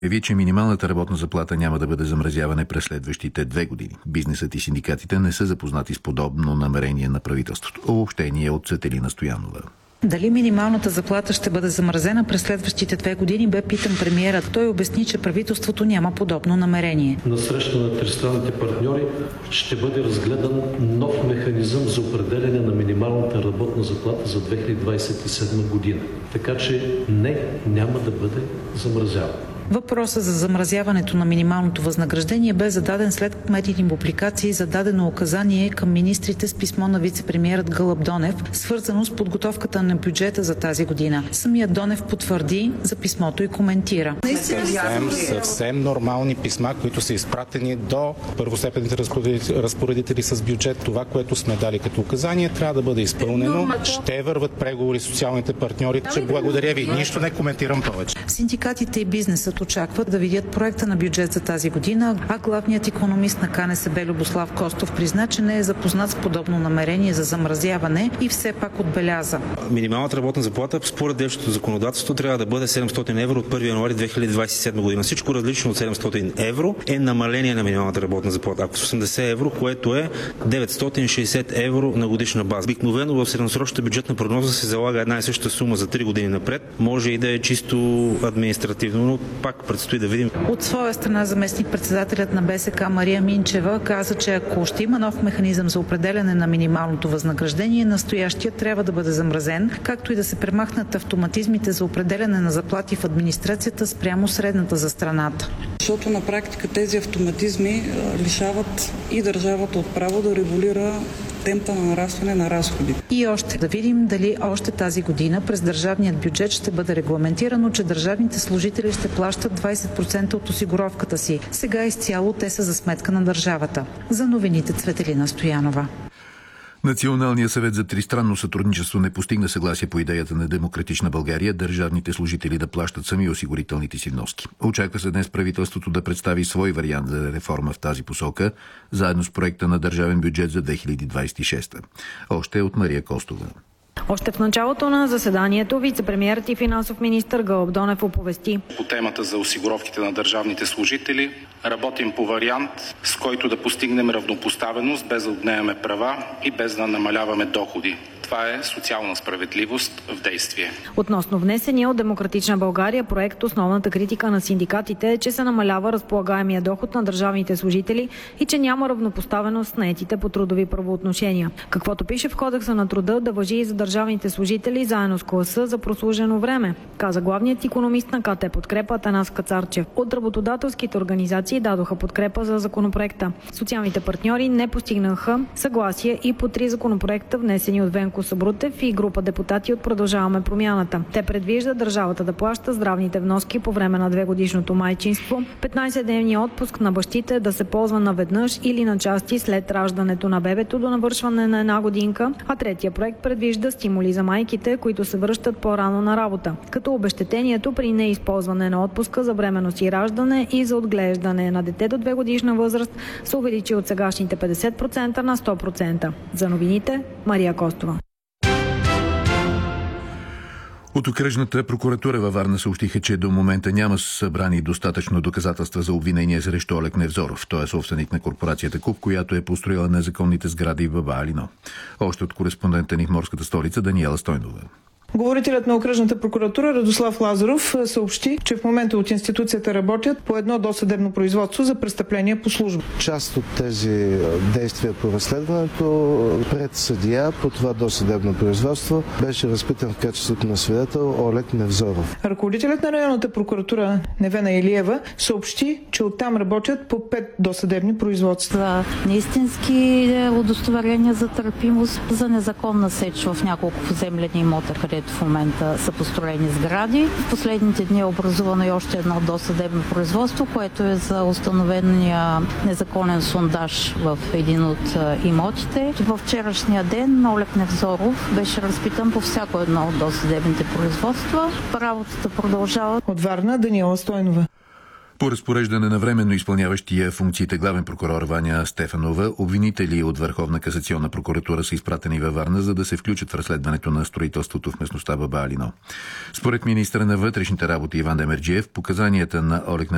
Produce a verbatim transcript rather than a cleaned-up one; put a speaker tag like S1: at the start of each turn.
S1: Яви, че минималната работна заплата няма да бъде замразяване през следващите две години. Бизнесът и синдикатите не са запознати с подобно намерение на правителството. Обобщение от Цветелина Стоянова.
S2: Дали минималната заплата ще бъде замразена през следващите две години, бе питан премиерът. Той обясни, че правителството няма подобно намерение.
S3: На среща на тристранните партньори ще бъде разгледан нов механизъм за определяне на минималната работна заплата за две хиляди двадесет и седма година. Така че не, няма да бъде замразявана.
S2: Въпросът за замразяването на минималното възнаграждение бе зададен след медийни публикации за дадено указание към министрите с писмо на вице-премиерът Гълъб Донев, свързано с подготовката на бюджета за тази година. Самият Донев потвърди за писмото и коментира.
S4: Съвсем, съвсем нормални писма, които са изпратени до първостепенните разпоредители, разпоредители с бюджет. Това, което сме дали като указание, трябва да бъде изпълнено. Ще върват преговори с социалните партньори. Благодаря ви. Нищо не коментирам повече.
S2: Синдикатите и бизнесът очакват да видят проекта на бюджет за тази година, а главният икономист на КНСБ Любослав Костов призна, че не е запознат с подобно намерение за замразяване и все пак отбеляза.
S5: Минималната работна заплата според действащото законодателство трябва да бъде седемстотин евро от първи януари две хиляди двадесет и седма година. Всичко различно от седемстотин евро е намаление на минималната работна заплата. Ако с осемдесет евро, което е деветстотин и шейсет евро на годишна база. Обикновено в средносрочната бюджетна прогноза се залага една и съща сума за три години напред. Може и да е чисто административно, но пак предстои да видим.
S2: От своя страна заместник-председателят на БСК Мария Минчева каза, че ако ще има нов механизъм за определяне на минималното възнаграждение, настоящият трябва да бъде замразен, както и да се премахнат автоматизмите за определяне на заплати в администрацията спрямо средната за страната.
S6: Защото на практика тези автоматизми лишават и държавата от право да регулира темпа на нарастване на разходи.
S2: И още да видим дали още тази година през държавният бюджет ще бъде регламентирано, че държавните служители ще плащат двадесет процента от осигуровката си. Сега изцяло те са за сметка на държавата. За новините Цветелина Стоянова.
S1: Националният съвет за тристранно сътрудничество не постигна съгласие по идеята на Демократична България държавните служители да плащат сами осигурителните си вноски. Очаква се днес правителството да представи свой вариант за реформа в тази посока, заедно с проекта на държавен бюджет за две хиляди двадесет и шеста. Още от Мария Костова.
S7: Още в началото на заседанието вице-премиерът и финансов министър Гълъб Донев оповести.
S8: По темата за осигуровките на държавните служители работим по вариант, с който да постигнем равнопоставеност, без да отнемаме права и без да намаляваме доходи. Това е социална справедливост в действие.
S7: Относно внесения от Демократична България проект, основната критика на синдикатите е, че се намалява разполагаемия доход на държавните служители и че няма равнопоставеност на наетите по трудови правоотношения. Каквото пише в Кодекса на труда, да важи и за държавните служители заедно с класа за прослужено време, каза главният икономист на КТ Подкрепа Атанас Кацарчев. От работодателските организации дадоха подкрепа за законопроекта. Социалните партньори не постигнаха съгласие и по три законопроекта, внесени от Венко Сабрутев и група депутати от Продължаваме промяната. Те предвиждат държавата да плаща здравните вноски по време на двегодишното майчинство, петнадесетдневния отпуск на бащите да се ползва наведнъж или на части след раждането на бебето до навършване на една годинка, а третия проект предвижда стимули за майките, които се връщат по-рано на работа, като обезщетението при неизползване на отпуска за бременност и раждане и за отглеждане на дете до две годишна възраст се увеличи от сегашните петдесет процента на сто процента. За новините Мария Костова.
S1: От окръжната прокуратура във Варна съобщиха, че до момента няма събрани достатъчно доказателства за обвинение срещу Олег Невзоров. Той е собственик на корпорацията КУП, която е построила незаконните сгради в Баба Алино. Още от кореспондента ни в морската столица Даниела Стойнова.
S9: Говорителят на окръжната прокуратура Радослав Лазаров съобщи, че в момента от институцията работят по едно досъдебно производство за престъпления по служба.
S10: Част от тези действия по разследването пред съдия по това досъдебно производство беше разпитан в качеството на свидетел Олег Невзоров.
S9: Ръководителят на районната прокуратура Невена Илиева съобщи, че оттам работят по пет досъдебни производства.
S11: Неистински удостоверения за търпимост, за незаконна сеч в няколко поземлени имота, където в момента са построени сгради. В последните дни е образувано и още едно досъдебно производство, което е за установения незаконен сондаж в един от имотите. Във вчерашния ден Олег Невзоров беше разпитан по всяко едно от досъдебните производства. Работата продължава.
S9: От Варна Даниела Стойнова.
S1: По разпореждане на временно изпълняващия функциите главен прокурор Ваня Стефанова, обвинители от Върховна касационна прокуратура са изпратени във Варна, за да се включат в разследването на строителството в местността Баба Алино. Според министъра на вътрешните работи Иван Демерджиев, показанията на Олег